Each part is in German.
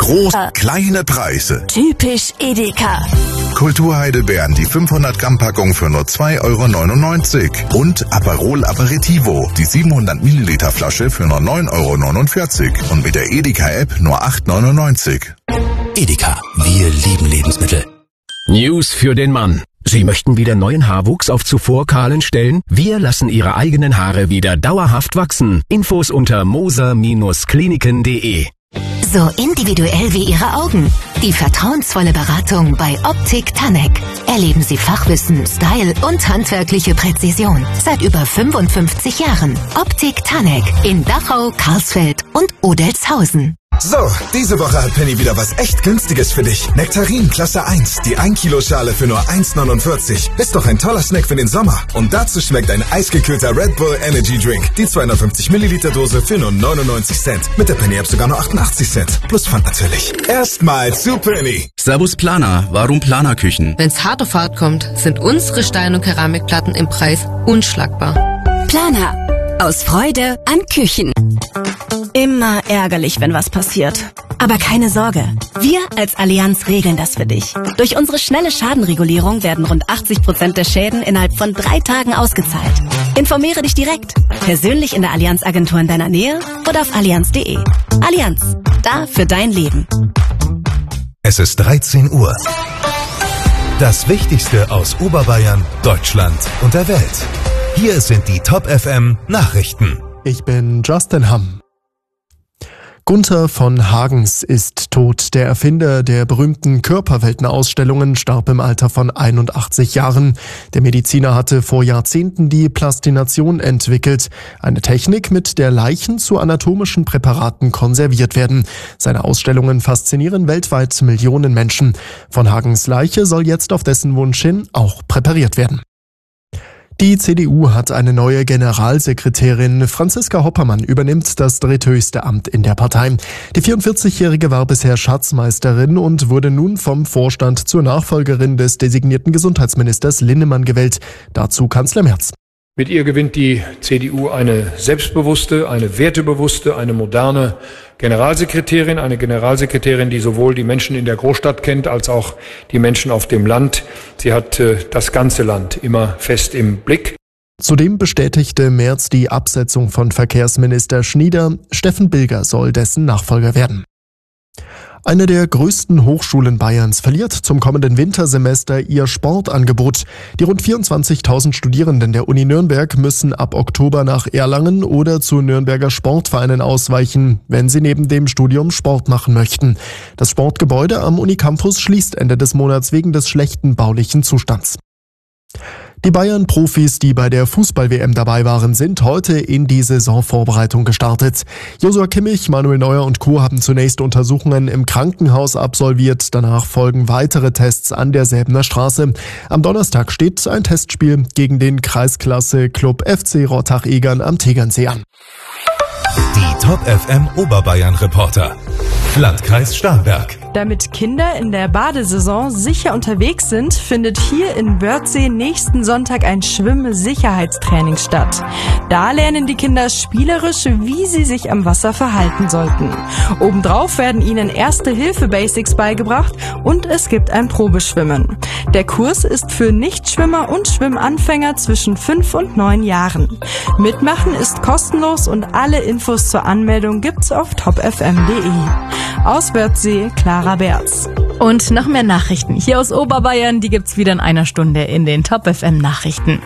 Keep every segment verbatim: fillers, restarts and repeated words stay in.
Groß, kleine Preise. Typisch Edeka. Kulturheidelbeeren, die fünfhundert Gramm Packung für nur zwei Euro neunundneunzig. Und Aperol Aperitivo, die siebenhundert Milliliter Flasche für nur neun Euro neunundvierzig. Und mit der Edeka-App nur acht Euro neunundneunzig. Edeka, wir lieben Lebensmittel. News für den Mann. Sie möchten wieder neuen Haarwuchs auf zuvor kahlen Stellen? Wir lassen Ihre eigenen Haare wieder dauerhaft wachsen. Infos unter moser Kliniken punkt de. So individuell wie Ihre Augen. Die vertrauensvolle Beratung bei Optik Tanek. Erleben Sie Fachwissen, Style und handwerkliche Präzision. Seit über fünfundfünfzig Jahren. Optik Tanek in Dachau, Karlsfeld und Odelshausen. So, diese Woche hat Penny wieder was echt Günstiges für dich. Nektarin Klasse eins, die ein Kilo Schale für nur eins Euro neunundvierzig. Ist doch ein toller Snack für den Sommer. Und dazu schmeckt ein eisgekühlter Red Bull Energy Drink. Die zweihundertfünfzig Milliliter Dose für nur neunundneunzig Cent. Mit der Penny-App sogar nur achtundachtzig Cent. Plus Pfand natürlich. Erstmal zu Penny. Servus Planer, warum Planerküchen? Wenn's hart auf hart kommt, sind unsere Stein- und Keramikplatten im Preis unschlagbar. Planer. Aus Freude an Küchen. Immer ärgerlich, wenn was passiert. Aber keine Sorge. Wir als Allianz regeln das für dich. Durch unsere schnelle Schadenregulierung werden rund achtzig Prozent der Schäden innerhalb von drei Tagen ausgezahlt. Informiere dich direkt. Persönlich in der Allianz-Agentur in deiner Nähe oder auf allianz punkt de. Allianz. Da für dein Leben. Es ist dreizehn Uhr. Das Wichtigste aus Oberbayern, Deutschland und der Welt. Hier sind die Top F M Nachrichten. Ich bin Justin Hamm. Gunther von Hagens ist tot. Der Erfinder der berühmten Körperweltenausstellungen starb im Alter von einundachtzig Jahren. Der Mediziner hatte vor Jahrzehnten die Plastination entwickelt, eine Technik, mit der Leichen zu anatomischen Präparaten konserviert werden. Seine Ausstellungen faszinieren weltweit Millionen Menschen. Von Hagens Leiche soll jetzt auf dessen Wunsch hin auch präpariert werden. Die C D U hat eine neue Generalsekretärin. Franziska Hoppermann übernimmt das dritthöchste Amt in der Partei. Die vierundvierzigjährige war bisher Schatzmeisterin und wurde nun vom Vorstand zur Nachfolgerin des designierten Gesundheitsministers Linnemann gewählt. Dazu Kanzler Merz. Mit ihr gewinnt die C D U eine selbstbewusste, eine wertebewusste, eine moderne Generalsekretärin, eine Generalsekretärin, die sowohl die Menschen in der Großstadt kennt, als auch die Menschen auf dem Land. Sie hat äh, das ganze Land immer fest im Blick. Zudem bestätigte Merz die Absetzung von Verkehrsminister Schnieder. Steffen Bilger soll dessen Nachfolger werden. Eine der größten Hochschulen Bayerns verliert zum kommenden Wintersemester ihr Sportangebot. Die rund vierundzwanzigtausend Studierenden der Uni Nürnberg müssen ab Oktober nach Erlangen oder zu Nürnberger Sportvereinen ausweichen, wenn sie neben dem Studium Sport machen möchten. Das Sportgebäude am Unicampus schließt Ende des Monats wegen des schlechten baulichen Zustands. Die Bayern-Profis, die bei der Fußball-W M dabei waren, sind heute in die Saisonvorbereitung gestartet. Josua Kimmich, Manuel Neuer und Co. haben zunächst Untersuchungen im Krankenhaus absolviert. Danach folgen weitere Tests an der Säbener Straße. Am Donnerstag steht ein Testspiel gegen den Kreisklasse-Club F C Rottach-Egern am Tegernsee an. Die Top F M Oberbayern-Reporter. Landkreis Starnberg. Damit Kinder in der Badesaison sicher unterwegs sind, findet hier in Wörthsee nächsten Sonntag ein Schwimm-Sicherheitstraining statt. Da lernen die Kinder spielerisch, wie sie sich am Wasser verhalten sollten. Obendrauf werden ihnen Erste-Hilfe-Basics beigebracht und es gibt ein Probeschwimmen. Der Kurs ist für Nichtschwimmer und Schwimmanfänger zwischen fünf und neun Jahren. Mitmachen ist kostenlos und alle Infos zur Anmeldung gibt's auf top f m punkt de. Aus Wörthsee, Clara Berz. Und noch mehr Nachrichten hier aus Oberbayern, die gibt's wieder in einer Stunde in den Top F M Nachrichten.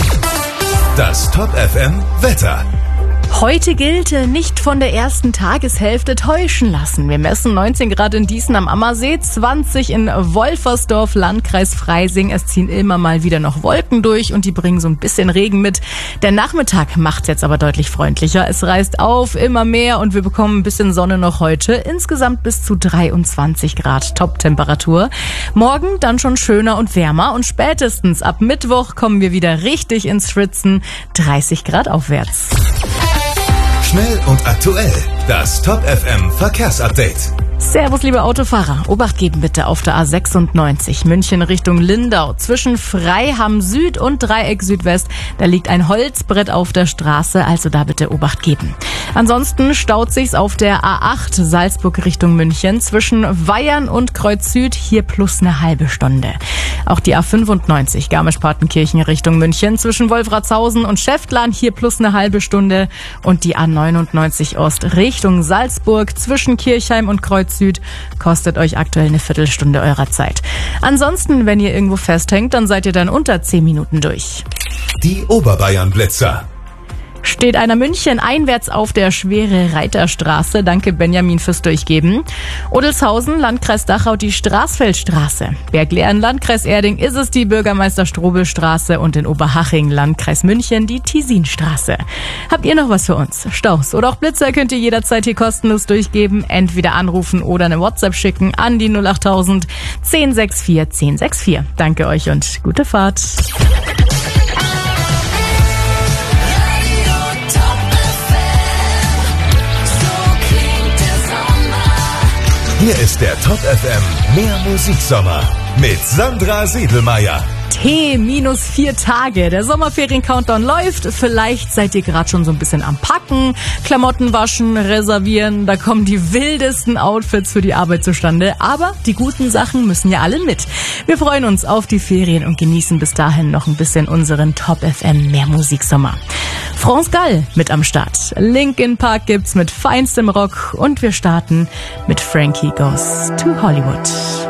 Das Top F M Wetter. Heute gilt, nicht von der ersten Tageshälfte täuschen lassen. Wir messen neunzehn Grad in Dießen am Ammersee, zwanzig in Wolfersdorf, Landkreis Freising. Es ziehen immer mal wieder noch Wolken durch und die bringen so ein bisschen Regen mit. Der Nachmittag macht's jetzt aber deutlich freundlicher. Es reißt auf, immer mehr und wir bekommen ein bisschen Sonne noch heute. Insgesamt bis zu dreiundzwanzig Grad Top-Temperatur. Morgen dann schon schöner und wärmer und spätestens ab Mittwoch kommen wir wieder richtig ins Schwitzen. dreißig Grad aufwärts. Schnell und aktuell. Das Top F M Verkehrsupdate. Servus, liebe Autofahrer. Obacht geben bitte auf der A sechsundneunzig München Richtung Lindau. Zwischen Freiham Süd und Dreieck Südwest, da liegt ein Holzbrett auf der Straße, also da bitte Obacht geben. Ansonsten staut sich's auf der A acht Salzburg Richtung München zwischen Weyern und Kreuz Süd, hier plus eine halbe Stunde. Auch die A fünfundneunzig Garmisch-Partenkirchen Richtung München zwischen Wolfratshausen und Schäftlarn, hier plus eine halbe Stunde. Und die A neunundneunzig Ost Richtung Salzburg zwischen Kirchheim und Kreuz Süd kostet euch aktuell eine Viertelstunde eurer Zeit. Ansonsten, wenn ihr irgendwo festhängt, dann seid ihr dann unter zehn Minuten durch. Die Oberbayern-Blitzer. Steht einer München einwärts auf der Schwere Reiterstraße. Danke Benjamin fürs Durchgeben. Odelshausen, Landkreis Dachau, die Straßfeldstraße. Berglehren, Landkreis Erding, ist es die Bürgermeister-Strobel-Straße und in Oberhaching, Landkreis München, die Tisinstraße. Habt ihr noch was für uns? Staus oder auch Blitzer könnt ihr jederzeit hier kostenlos durchgeben. Entweder anrufen oder eine WhatsApp schicken an die null achttausend zehn sechs vier zehn sechs vier. Danke euch und gute Fahrt. Hier ist der Top F M Mehr Musiksommer mit Sandra Siedelmeier. T minus vier Tage. Der Sommerferien-Countdown läuft. Vielleicht seid ihr gerade schon so ein bisschen am Packen, Klamotten waschen, reservieren. Da kommen die wildesten Outfits für die Arbeit zustande. Aber die guten Sachen müssen ja alle mit. Wir freuen uns auf die Ferien und genießen bis dahin noch ein bisschen unseren Top F M Mehr Musiksommer. France Gall mit am Start. Linkin Park gibt's mit feinstem Rock und wir starten mit Frankie Goes to Hollywood.